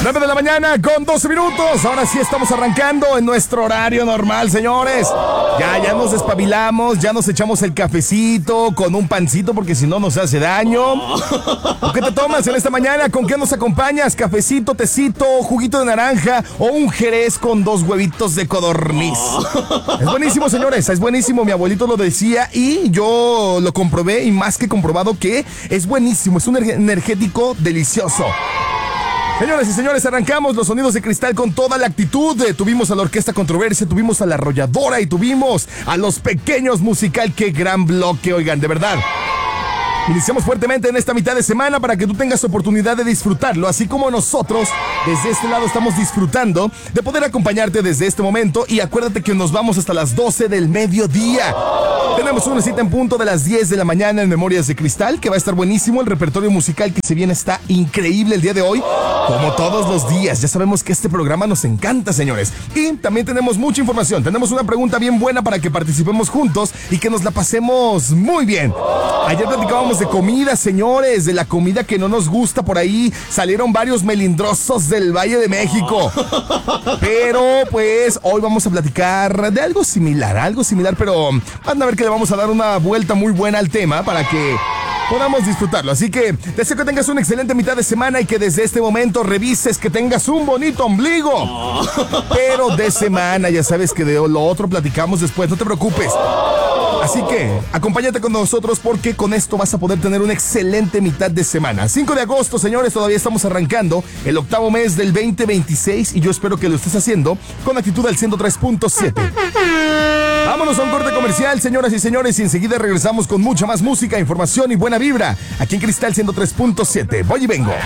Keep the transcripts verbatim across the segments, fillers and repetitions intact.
nueve de la mañana con doce minutos. Ahora sí estamos arrancando en nuestro horario normal, señores. Ya, ya nos despabilamos, ya nos echamos el cafecito con un pancito porque si no nos hace daño. ¿Qué te tomas en esta mañana? ¿Con qué nos acompañas? ¿Cafecito, tecito, juguito de naranja o un jerez con dos huevitos de codorniz? Es buenísimo, señores, es buenísimo. Mi abuelito lo decía y yo lo comprobé y más que comprobado que es buenísimo. Es un energético delicioso. Señoras y señores, arrancamos los sonidos de Cristal con toda la actitud. Eh, tuvimos a la Orquesta Controversia, tuvimos a La Arrolladora y tuvimos a Los Pequeños Musical. ¡Qué gran bloque, oigan, de verdad! Iniciamos fuertemente en esta mitad de semana para que tú tengas oportunidad de disfrutarlo, así como nosotros desde este lado estamos disfrutando de poder acompañarte desde este momento. Y acuérdate que nos vamos hasta las doce del mediodía. Tenemos una cita en punto de las diez de la mañana en Memorias de Cristal, que va a estar buenísimo. El repertorio musical que se viene está increíble el día de hoy, como todos los días. Ya sabemos que este programa nos encanta, señores. Y también tenemos mucha información. Tenemos una pregunta bien buena para que participemos juntos y que nos la pasemos muy bien. Ayer platicábamos de comida, señores, de la comida que no nos gusta. Por ahí salieron varios melindrosos del Valle de México. Pero pues hoy vamos a platicar de algo similar, algo similar, pero van a ver que le vamos a dar una vuelta muy buena al tema para que podamos disfrutarlo. Así que deseo que tengas una excelente mitad de semana y que desde este momento revises que tengas un bonito ombligo. Pero de semana, ya sabes que de lo otro platicamos después, no te preocupes. Así que acompáñate con nosotros porque con esto vas a poder tener una excelente mitad de semana. cinco de agosto, señores, todavía estamos arrancando el octavo mes del veinte veintiséis y yo espero que lo estés haciendo con actitud al ciento tres punto siete. Vámonos a un corte comercial, señoras y señores, y enseguida regresamos con mucha más música, información y buena vibra aquí en Cristal ciento tres punto siete. Voy y vengo.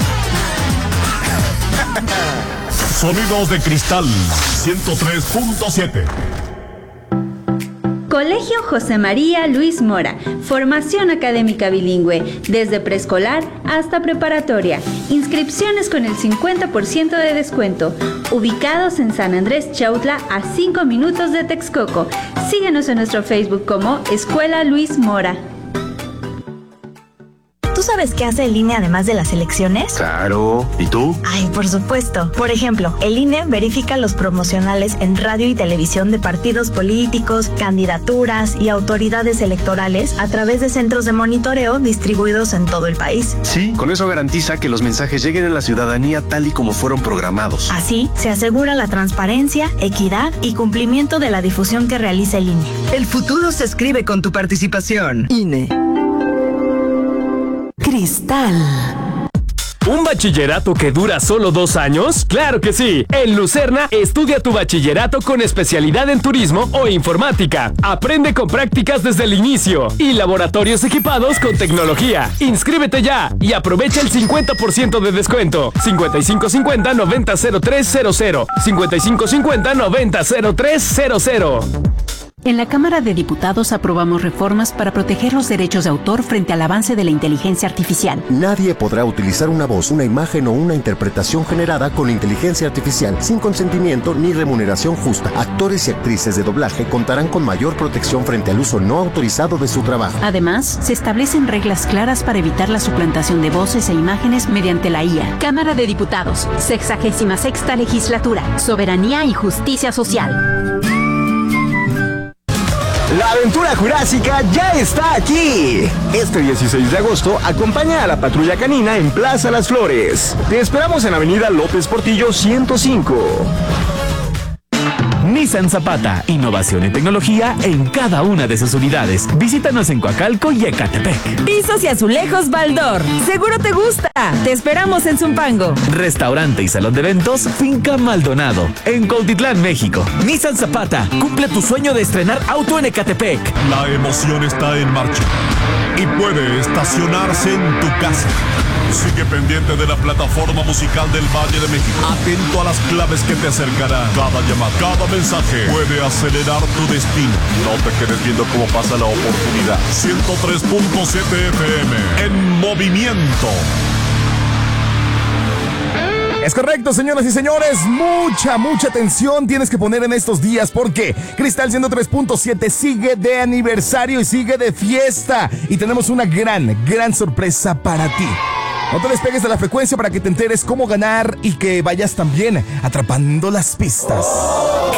Sonidos de Cristal ciento tres punto siete. Colegio José María Luis Mora, formación académica bilingüe, desde preescolar hasta preparatoria. Inscripciones con el cincuenta por ciento de descuento. Ubicados en San Andrés Chautla, a cinco minutos de Texcoco. Síguenos en nuestro Facebook como Escuela Luis Mora. ¿Tú sabes qué hace el I N E además de las elecciones? Claro. ¿Y tú? Ay, por supuesto. Por ejemplo, el I N E verifica los promocionales en radio y televisión de partidos políticos, candidaturas y autoridades electorales a través de centros de monitoreo distribuidos en todo el país. Sí, con eso garantiza que los mensajes lleguen a la ciudadanía tal y como fueron programados. Así, se asegura la transparencia, equidad y cumplimiento de la difusión que realiza el I N E. El futuro se escribe con tu participación. I N E. Cristal. ¿Un bachillerato que dura solo dos años? ¡Claro que sí! En Lucerna, estudia tu bachillerato con especialidad en turismo o informática. Aprende con prácticas desde el inicio y laboratorios equipados con tecnología. ¡Inscríbete ya! Y aprovecha el cincuenta por ciento de descuento. cincuenta y cinco cincuenta noventa cero tres cero cero. cincuenta y cinco cincuenta noventa cero tres cero cero. En la Cámara de Diputados aprobamos reformas para proteger los derechos de autor frente al avance de la inteligencia artificial. Nadie podrá utilizar una voz, una imagen o una interpretación generada con inteligencia artificial sin consentimiento ni remuneración justa. Actores y actrices de doblaje contarán con mayor protección frente al uso no autorizado de su trabajo. Además, se establecen reglas claras para evitar la suplantación de voces e imágenes mediante la I A. Cámara de Diputados, sexagésima sexta legislatura, soberanía y justicia social. La aventura jurásica ya está aquí. Este dieciséis de agosto, acompaña a la Patrulla Canina en Plaza Las Flores. Te esperamos en Avenida López Portillo ciento cinco. Nissan Zapata, innovación y tecnología en cada una de sus unidades. Visítanos en Coacalco y Ecatepec. Pisos y azulejos Baldor, seguro te gusta. Te esperamos en Zumpango. Restaurante y salón de eventos Finca Maldonado, en Cuautitlán, México. Nissan Zapata, cumple tu sueño de estrenar auto en Ecatepec. La emoción está en marcha y puede estacionarse en tu casa. Sigue pendiente de la plataforma musical del Valle de México. Atento a las claves que te acercarán. Cada llamada, cada mensaje puede acelerar tu destino. No te quedes viendo cómo pasa la oportunidad. ciento tres punto siete F M en movimiento. Es correcto, señoras y señores, mucha, mucha atención tienes que poner en estos días porque Cristal ciento tres punto siete sigue de aniversario y sigue de fiesta y tenemos una gran, gran sorpresa para ti. No te despegues de la frecuencia para que te enteres cómo ganar y que vayas también atrapando las pistas.